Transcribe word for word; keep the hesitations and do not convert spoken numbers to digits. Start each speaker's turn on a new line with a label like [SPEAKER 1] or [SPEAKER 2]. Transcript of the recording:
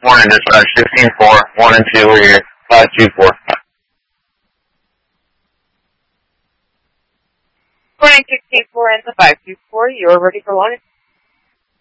[SPEAKER 1] Morning, dispatch sixteen four, one and two, we're here, five two four.
[SPEAKER 2] Morning, sixteen four and the five two four, you're ready for launch.